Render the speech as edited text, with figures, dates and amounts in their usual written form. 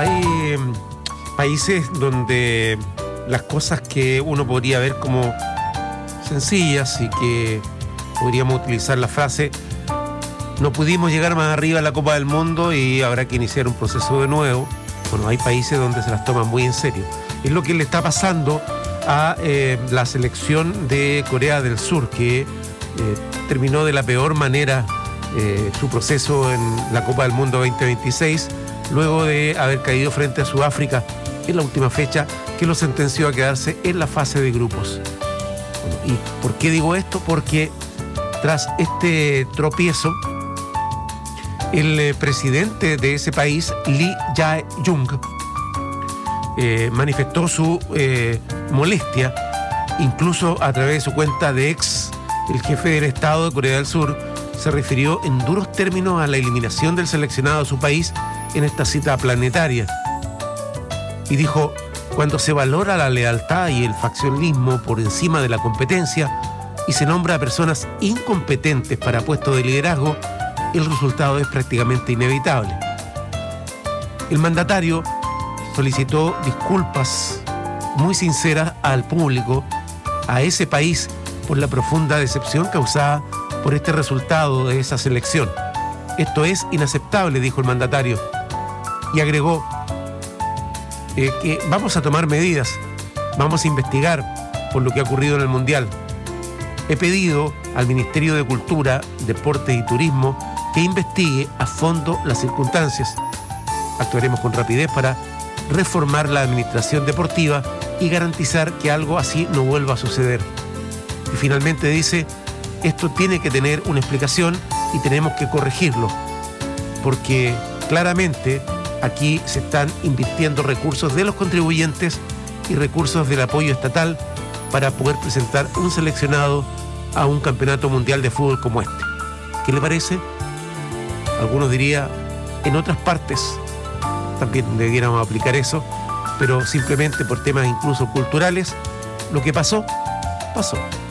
Hay países donde las cosas que uno podría ver como sencillas y que podríamos utilizar la frase no pudimos llegar más arriba a la Copa del Mundo y habrá que iniciar un proceso de nuevo. Bueno, hay países donde se las toman muy en serio. Es lo que le está pasando a la selección de Corea del Sur, que terminó de la peor manera su proceso en la Copa del Mundo 2026, luego de haber caído frente a Sudáfrica en la última fecha, que lo sentenció a quedarse en la fase de grupos. Bueno, ¿y por qué digo esto? Porque tras este tropiezo, el presidente de ese país, Lee Jae-yong, manifestó su molestia, incluso a través de su cuenta de X. El jefe del Estado de Corea del Sur se refirió en duros términos a la eliminación del seleccionado de su país en esta cita planetaria. Y dijo: cuando se valora la lealtad y el faccionalismo por encima de la competencia y se nombra a personas incompetentes para puestos de liderazgo, el resultado es prácticamente inevitable. El mandatario solicitó disculpas muy sinceras al público, a ese país, por la profunda decepción causada por este resultado de esa selección. Esto es inaceptable, dijo el mandatario, y agregó que vamos a tomar medidas, vamos a investigar por lo que ha ocurrido en el Mundial. He pedido al Ministerio de Cultura, Deportes y Turismo que investigue a fondo las circunstancias. Actuaremos con rapidez para reformar la administración deportiva y garantizar que algo así no vuelva a suceder. Y finalmente dice: esto tiene que tener una explicación y tenemos que corregirlo, porque claramente aquí se están invirtiendo recursos de los contribuyentes y recursos del apoyo estatal para poder presentar un seleccionado a un campeonato mundial de fútbol como este. ¿Qué le parece? Algunos dirían, en otras partes también debiéramos aplicar eso, pero simplemente por temas incluso culturales, lo que pasó, pasó.